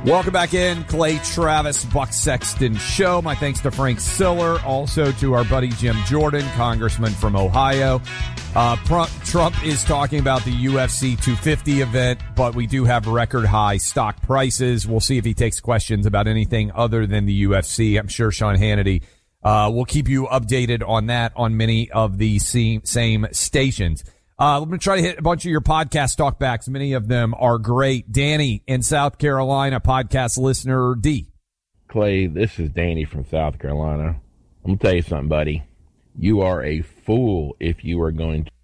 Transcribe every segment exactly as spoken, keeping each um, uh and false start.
Welcome back in, Clay Travis, Buck Sexton Show. My thanks to Frank Siller, also to our buddy Jim Jordan, congressman from Ohio. Uh, Trump is talking about the U F C two fifty event, but we do have record high stock prices. We'll see if he takes questions about anything other than the U F C. I'm sure Sean Hannity uh, will keep you updated on that on many of the same, same stations. Uh, let me try to hit a bunch of your podcast talkbacks. Many of them are great. Danny in South Carolina, podcast listener D. Clay, this is Danny from South Carolina. I'm going to tell you something, buddy. You are a fool if you are going to.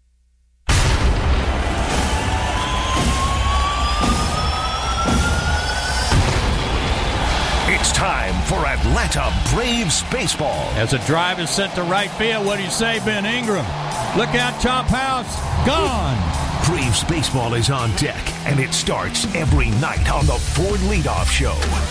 It's time for Atlanta Braves baseball. As a drive is sent to right field, what do you say, Ben Ingram? Look out, Chop House. Gone. Braves baseball is on deck, and it starts every night on the Ford Leadoff Show.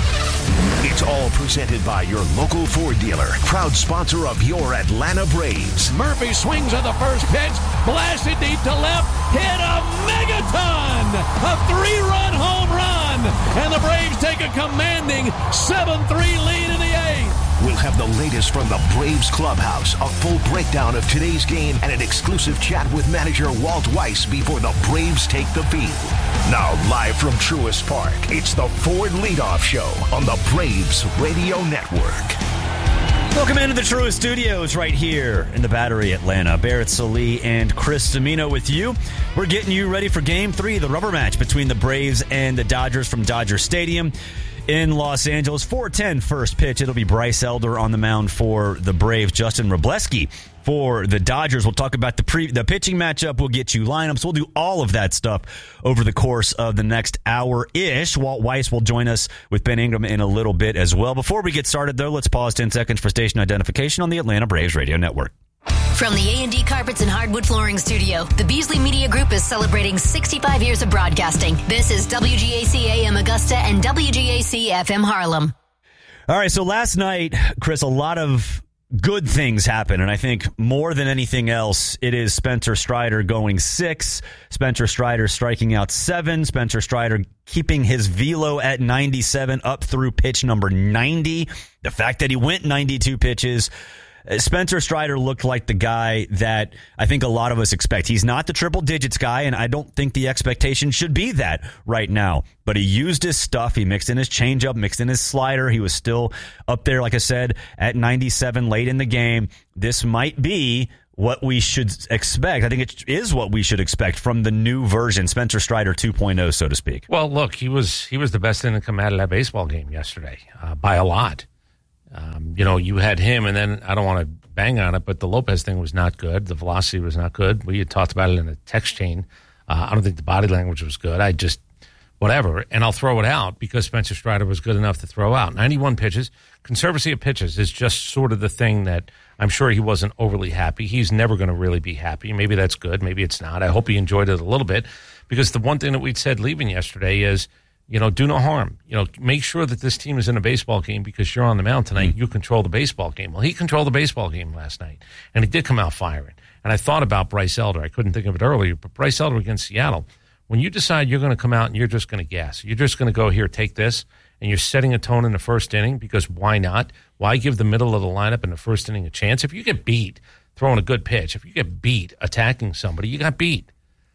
It's all presented by your local Ford dealer, proud sponsor of your Atlanta Braves. Murphy swings at the first pitch, blasted deep to left, hit a megaton, a three-run home run, and the Braves take a commanding seven three lead in the eighth. We'll have the latest from the Braves clubhouse, a full breakdown of today's game, and an exclusive chat with manager Walt Weiss before the Braves take the field. Now, live from Truist Park, it's the Ford Leadoff Show on the Braves Radio Network. Welcome into the Truist Studios right here in the Battery, Atlanta. Barrett Salee and Chris Cimino with you. We're getting you ready for Game three, the rubber match between the Braves and the Dodgers from Dodger Stadium in Los Angeles. four ten first pitch. It'll be Bryce Elder on the mound for the Braves. Justin Wroblewski for the Dodgers. We'll talk about the pre the pitching matchup. We'll get you lineups. We'll do all of that stuff over the course of the next hour-ish. Walt Weiss will join us with Ben Ingram in a little bit as well. Before we get started, though, let's pause ten seconds for station identification on the Atlanta Braves Radio Network. From the A and D Carpets and Hardwood Flooring Studio, the Beasley Media Group is celebrating sixty-five years of broadcasting. This is W G A C A M Augusta and W G A C F M Harlem. All right, so last night, Chris, a lot of good things happened, and I think more than anything else, it is Spencer Strider going six, Spencer Strider striking out seven, Spencer Strider keeping his velo at ninety-seven up through pitch number ninety. The fact that he went ninety-two pitches, Spencer Strider looked like the guy that I think a lot of us expect. He's not the triple digits guy, and I don't think the expectation should be that right now. But he used his stuff. He mixed in his changeup, mixed in his slider. He was still up there, like I said, at ninety-seven late in the game. This might be what we should expect. I think it is what we should expect from the new version, Spencer Strider two point oh, so to speak. Well, look, he was he was the best thing to come out of that baseball game yesterday uh, by a lot. Um, you know, you had him, and then I don't want to bang on it, but the Lopez thing was not good. The velocity was not good. We had talked about it in the text chain. Uh, I don't think the body language was good. I just, whatever, and I'll throw it out because Spencer Strider was good enough to throw out. ninety-one pitches. Conservancy of pitches is just sort of the thing that I'm sure he wasn't overly happy. He's never going to really be happy. Maybe that's good. Maybe it's not. I hope he enjoyed it a little bit because the one thing that we'd said leaving yesterday is, you know, do no harm. You know, make sure that this team is in a baseball game because you're on the mound tonight. Mm-hmm. You control the baseball game. Well, he controlled the baseball game last night, and he did come out firing. And I thought about Bryce Elder. I couldn't think of it earlier, but Bryce Elder against Seattle, when you decide you're going to come out and you're just going to gas, you're just going to go here, take this, and you're setting a tone in the first inning because why not? Why give the middle of the lineup in the first inning a chance? If you get beat throwing a good pitch, if you get beat attacking somebody, you got beat.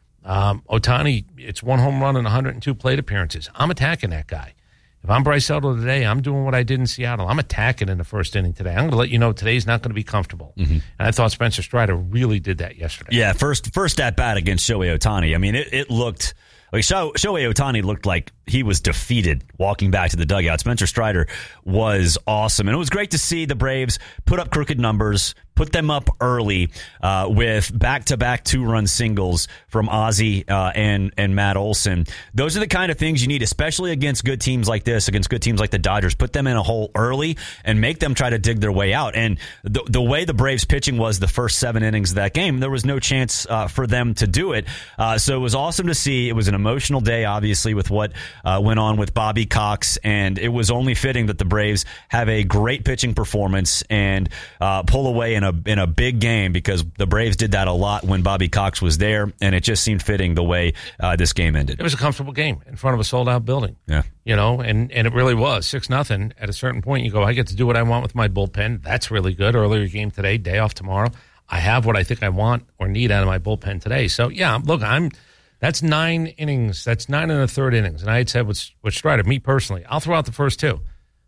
Um, Ohtani, it's one home run and one hundred two plate appearances. I'm attacking that guy. If I'm Bryce Elder today, I'm doing what I did in Seattle. I'm attacking in the first inning today. I'm going to let you know today's not going to be comfortable. Mm-hmm. And I thought Spencer Strider really did that yesterday. Yeah, first first at bat against Shohei Ohtani. I mean, it, it looked like Sho, Shohei Ohtani looked like he was defeated walking back to the dugout. Spencer Strider was awesome. And it was great to see the Braves put up crooked numbers, put them up early uh, with back-to-back two-run singles from Ozzie uh, and, and Matt Olson. Those are the kind of things you need, especially against good teams like this, against good teams like the Dodgers. Put them in a hole early and make them try to dig their way out. And the, the way the Braves pitching was the first seven innings of that game, there was no chance uh, for them to do it. Uh, so it was awesome to see. It was an emotional day, obviously, with what uh, went on with Bobby Cox, and it was only fitting that the Braves have a great pitching performance and uh, pull away in a in a big game, because the Braves did that a lot when Bobby Cox was there, and it just seemed fitting the way uh, this game ended. It was a comfortable game in front of a sold-out building. Yeah. You know, and, and it really was. six nothing. At a certain point, you go, I get to do what I want with my bullpen. That's really good. Earlier game today, day off tomorrow. I have what I think I want or need out of my bullpen today. So, yeah, look, I'm that's nine innings. That's nine and a third innings. And I had said with, with Strider, me personally, I'll throw out the first two.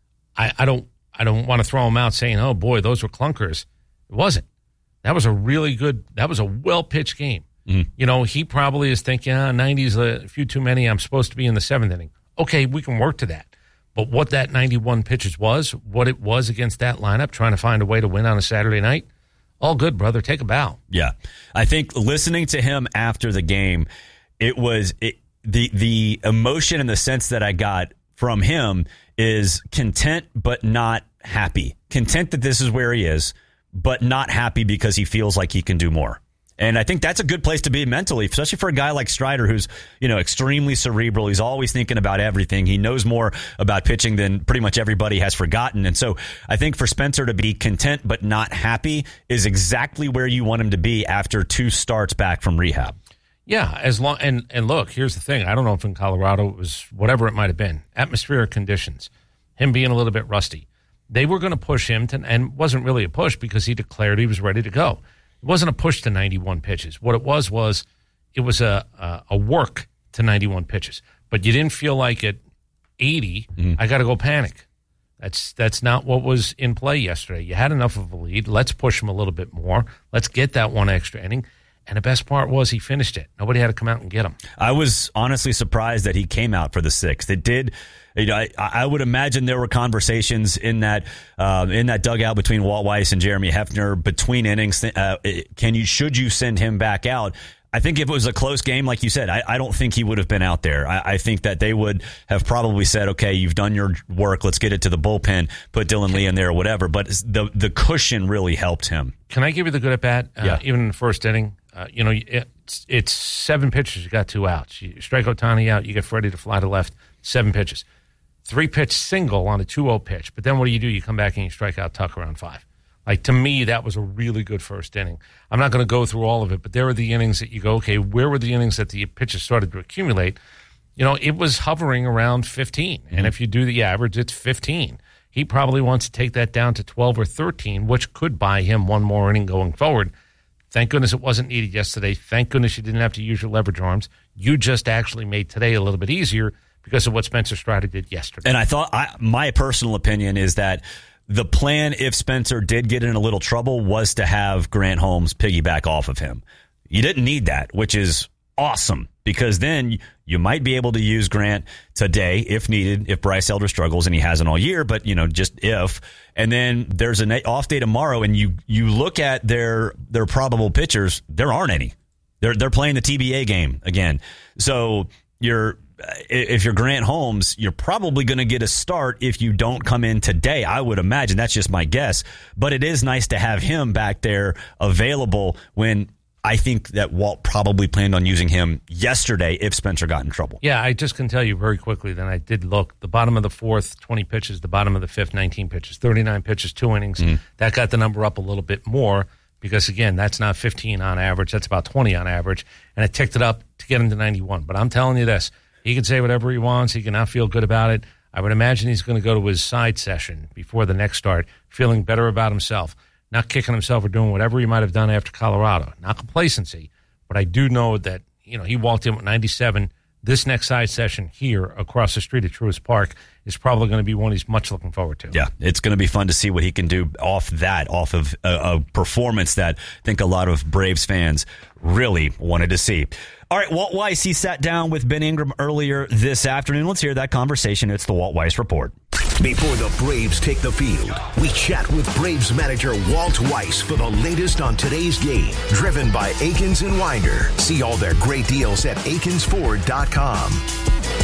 I, I don't I don't want to throw them out saying, oh, boy, those were clunkers. It wasn't. That was a really good, that was a well-pitched game. Mm. You know, he probably is thinking, ah, ninety is a few too many. I'm supposed to be in the seventh inning. Okay, we can work to that. But what that ninety-one pitches was, what it was against that lineup, trying to find a way to win on a Saturday night, all good, brother. Take a bow. Yeah. I think listening to him after the game, it was it, the the emotion and the sense that I got from him is content but not happy. Content that this is where he is, but not happy because he feels like he can do more. And I think that's a good place to be mentally, especially for a guy like Strider, who's, you know, extremely cerebral. He's always thinking about everything. He knows more about pitching than pretty much everybody has forgotten. And so I think for Spencer to be content but not happy is exactly where you want him to be after two starts back from rehab. Yeah, as long and, and look, here's the thing. I don't know if in Colorado it was whatever it might have been, atmospheric conditions, him being a little bit rusty. They were going to push him to, and wasn't really a push because he declared he was ready to go. It wasn't a push to ninety-one pitches. What it was was it was a a, a work to ninety-one pitches. But you didn't feel like at eighty, mm. I got to go panic. That's that's not what was in play yesterday. You had enough of a lead. Let's push him a little bit more. Let's get that one extra inning. And the best part was he finished it. Nobody had to come out and get him. I was honestly surprised that he came out for the sixth. It did. You know, I, I would imagine there were conversations in that um, in that dugout between Walt Weiss and Jeremy Hefner between innings. Uh, can you should you send him back out? I think if it was a close game, like you said, I, I don't think he would have been out there. I, I think that they would have probably said, okay, you've done your work. Let's get it to the bullpen, put Dylan Lee in there or whatever. But the the cushion really helped him. Can I give you the good at bat? Uh, yeah. Even in the first inning, uh, you know, it's, it's seven pitches. You got two outs. You strike Ohtani out. You get Freddie to fly to left. Seven pitches. Three-pitch single on a two oh pitch. But then what do you do? You come back and you strike out Tuck around five. Like, to me, that was a really good first inning. I'm not going to go through all of it, but there were the innings that you go, okay, where were the innings that the pitches started to accumulate? You know, it was hovering around fifteen. Mm-hmm. And if you do the average, it's fifteen. He probably wants to take that down to twelve or thirteen, which could buy him one more inning going forward. Thank goodness it wasn't needed yesterday. Thank goodness you didn't have to use your leverage arms. You just actually made today a little bit easier because of what Spencer Strider did yesterday. And I thought, I, my personal opinion is that the plan, if Spencer did get in a little trouble, was to have Grant Holmes piggyback off of him. You didn't need that, which is awesome, because then you might be able to use Grant today if needed, if Bryce Elder struggles, and he hasn't all year, but, you know, just if. And then there's an off day tomorrow, and you you look at their their probable pitchers, there aren't any. They're they're playing the T B A game again. So you're if you're Grant Holmes, you're probably going to get a start if you don't come in today. I would imagine. That's just my guess. But it is nice to have him back there available when I think that Walt probably planned on using him yesterday if Spencer got in trouble. Yeah, I just can tell you very quickly that I did look. The bottom of the fourth, twenty pitches. The bottom of the fifth, nineteen pitches. thirty-nine pitches, two innings. Mm. That got the number up a little bit more because, again, that's not fifteen on average. That's about twenty on average. And it ticked it up to get him to ninety-one. But I'm telling you this. He can say whatever he wants. He can not feel good about it. I would imagine he's going to go to his side session before the next start, feeling better about himself, not kicking himself or doing whatever he might have done after Colorado. Not complacency, but I do know that, you know, he walked in with ninety-seven. This next side session here across the street at Truist Park is probably going to be one he's much looking forward to. Yeah, it's going to be fun to see what he can do off that, off of a, a performance that I think a lot of Braves fans really wanted to see. All right, Walt Weiss, he sat down with Ben Ingram earlier this afternoon. Let's hear that conversation. It's the Walt Weiss Report. Before the Braves take the field, we chat with Braves manager Walt Weiss for the latest on today's game. Driven by Akins and Winder. See all their great deals at akins ford dot com.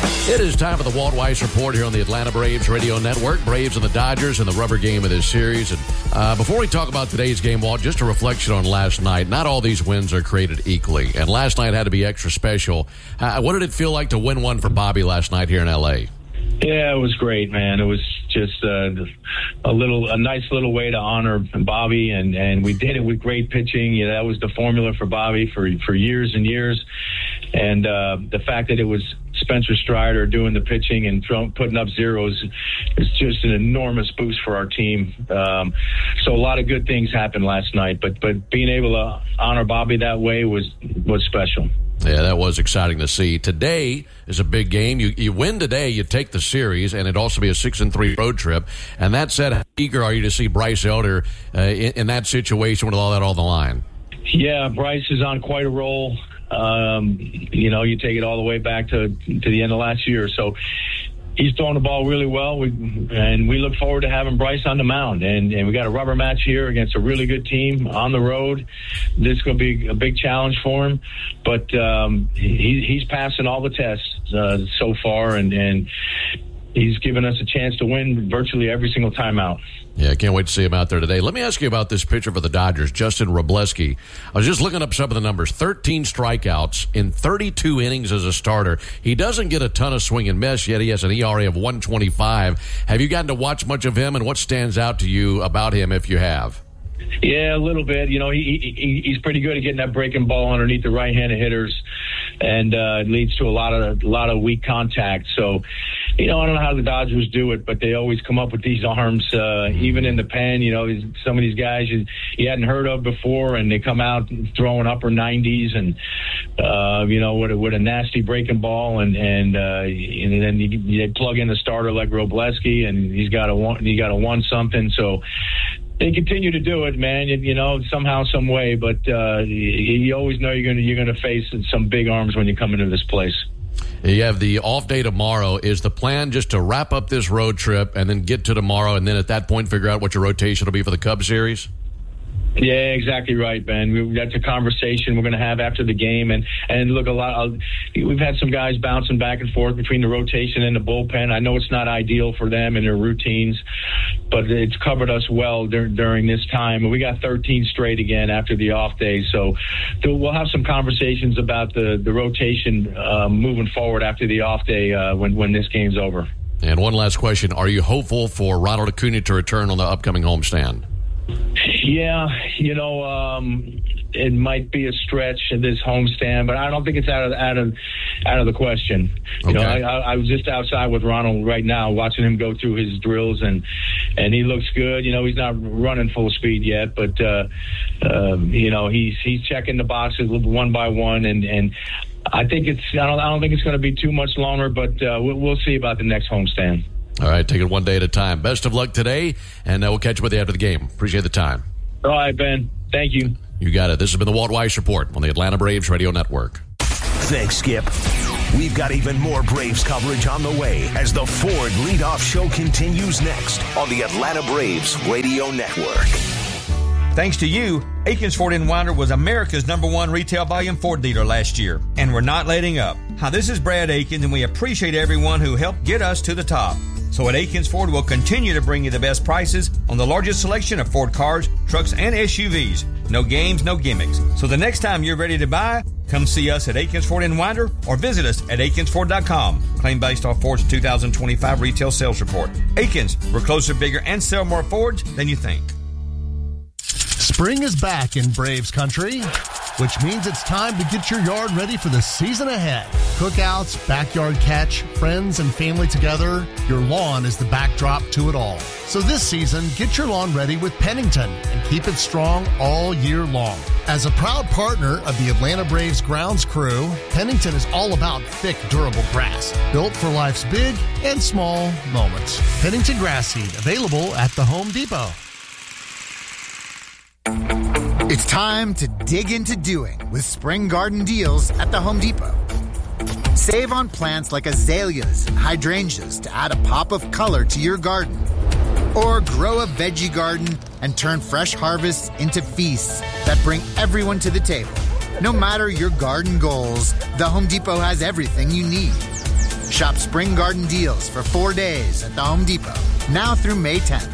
It is time for the Walt Weiss Report here on the Atlanta Braves Radio Network. Braves and the Dodgers in the rubber game of this series. And uh, before we talk about today's game, Walt, just a reflection on last night. Not all these wins are created equally, and last night had to be extra special. Uh, what did it feel like to win one for Bobby last night here in L A? Yeah, it was great, man. It was just uh, a little, a nice little way to honor Bobby, and, and we did it with great pitching. You know, that was the formula for Bobby for for years and years. And uh, the fact that it was Spencer Strider doing the pitching and throw, putting up zeros is just an enormous boost for our team. Um, so a lot of good things happened last night, but but being able to honor Bobby that way was was special. Yeah, that was exciting to see. Today is a big game. You you win today, you take the series, and it'd also be a six and three road trip. And that said, how eager are you to see Bryce Elder uh, in, in that situation with all that on the line? Yeah, Bryce is on quite a roll. Um, you know, you take it all the way back to to the end of last year. So he's throwing the ball really well, we, and we look forward to having Bryce on the mound. And, and we got a rubber match here against a really good team on the road. This is going to be a big challenge for him, but um, he, he's passing all the tests uh, so far, and, and he's given us a chance to win virtually every single time out. Yeah, I can't wait to see him out there today. Let me ask you about this pitcher for the Dodgers, Justin Robleski. I was just looking up some of the numbers. thirteen strikeouts in thirty-two innings as a starter. He doesn't get a ton of swing and miss, yet he has an E R A of one twenty-five. Have you gotten to watch much of him, and what stands out to you about him if you have? Yeah, a little bit. You know, he, he he's pretty good at getting that breaking ball underneath the right-handed hitters, and uh, it leads to a lot of a lot of weak contact. So, you know, I don't know how the Dodgers do it, but they always come up with these arms, uh, even in the pen. You know, some of these guys you, you hadn't heard of before, and they come out throwing upper nineties, and uh, you know, with a, with a nasty breaking ball, and and, uh, and then you, you plug in the starter like Robleski, and he's got a one, he got a one something. So they continue to do it, man. You, you know, somehow, some way. But uh, you, you always know you're going to you're going to face some big arms when you come into this place. You have the off day tomorrow. Is the plan just to wrap up this road trip and then get to tomorrow, and then at that point figure out what your rotation will be for the Cubs series? Yeah, exactly right, Ben. We, that's a conversation we're going to have after the game, and and look, a lot. We've had some guys bouncing back and forth between the rotation and the bullpen. I know it's not ideal for them and their routines, but it's covered us well dur- during this time. And we got thirteen straight again after the off day, so we'll have some conversations about the the rotation uh, moving forward after the off day uh, when when this game's over. And one last question: are you hopeful for Ronald Acuna to return on the upcoming homestand? Yeah, you know, um, it might be a stretch in this homestand, but I don't think it's out of out of out of the question. You Okay. know, I, I was just outside with Ronald right now, watching him go through his drills, and and he looks good. You know, he's not running full speed yet, but uh, uh, you know, he's he's checking the boxes one by one, and and I think it's I don't I don't think it's going to be too much longer, but uh, we'll, we'll see about the next homestand. All right, take it one day at a time. Best of luck today, and uh, we'll catch you with you after the game. Appreciate the time. All right, Ben. Thank you. You got it. This has been the Walt Weiss Report on the Atlanta Braves Radio Network. Thanks, Skip. We've got even more Braves coverage on the way as the Ford Leadoff Show continues next on the Atlanta Braves Radio Network. Thanks to you, Aikens Ford in Winder was America's number one retail volume Ford dealer last year, and we're not letting up. Hi, this is Brad Aikens, and we appreciate everyone who helped get us to the top. So at Aikens Ford, we'll continue to bring you the best prices on the largest selection of Ford cars, trucks, and S U Vs. No games, no gimmicks. So the next time you're ready to buy, come see us at Aikens Ford in Winder or visit us at Aikens Ford dot com. Claim based off Ford's two thousand twenty-five retail sales report. Aikens, we're closer, bigger, and sell more Fords than you think. Spring is back in Braves country, which means it's time to get your yard ready for the season ahead. Cookouts, backyard catch, friends and family together, your lawn is the backdrop to it all. So this season, get your lawn ready with Pennington and keep it strong all year long. As a proud partner of the Atlanta Braves grounds crew, Pennington is all about thick, durable grass, built for life's big and small moments. Pennington grass seed, available at the Home Depot. It's time to dig into doing with spring garden deals at the Home Depot. Save on plants like azaleas and hydrangeas to add a pop of color to your garden. Or grow a veggie garden and turn fresh harvests into feasts that bring everyone to the table. No matter your garden goals, the Home Depot has everything you need. Shop Spring Garden deals for four days at the Home Depot, now through May tenth.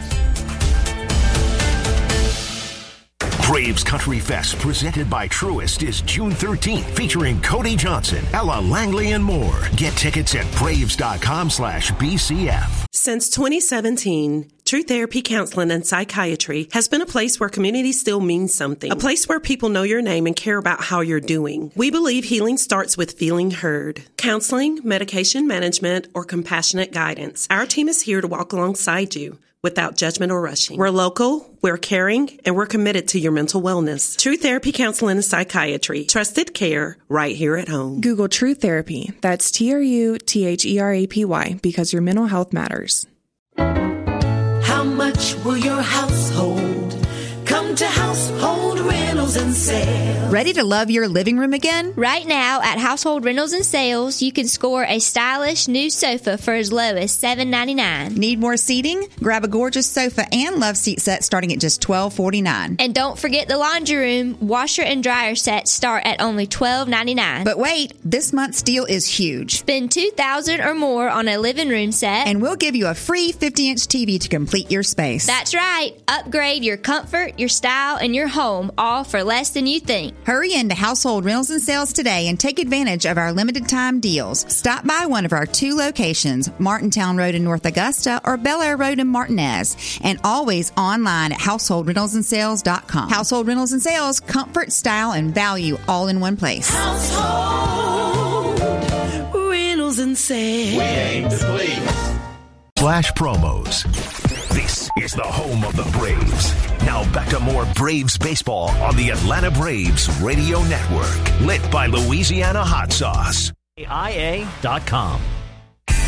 Braves Country Fest, presented by Truist, is June thirteenth, featuring Cody Johnson, Ella Langley, and more. Get tickets at braves.com slash BCF. Since twenty seventeen, True Therapy Counseling and Psychiatry has been a place where community still means something. A place where people know your name and care about how you're doing. We believe healing starts with feeling heard. Counseling, medication management, or compassionate guidance. Our team is here to walk alongside you without judgment or rushing. We're local, we're caring, and we're committed to your mental wellness. True Therapy Counseling and Psychiatry. Trusted care right here at home. Google True Therapy. That's T R U T H E R A P Y, because your mental health matters. How much will your household come to Household Rentals and Sales? Ready to love your living room again? Right now at Household Rentals and Sales, you can score a stylish new sofa for as low as seven ninety-nine. Need more seating? Grab a gorgeous sofa and love seat set starting at just twelve forty-nine. And don't forget the laundry room washer and dryer sets start at only twelve ninety-nine. But wait, this month's deal is huge. Spend two thousand dollars or more on a living room set, and we'll give you a free fifty inch T V to complete your space. That's right. Upgrade your comfort, your style, and your home, all for less than you think. Hurry into Household Rentals and Sales today and take advantage of our limited time deals. Stop by one of our two locations, Martintown Road in North Augusta or Bel Air Road in Martinez, and always online at household rentals and sales dot com. Household Rentals and Sales, comfort, style, and value all in one place. Household Rentals and Sales. We aim to please. Flash promos. This is the home of the Braves. Now back to more Braves baseball on the Atlanta Braves Radio Network. Lit by Louisiana Hot Sauce. I A dot com.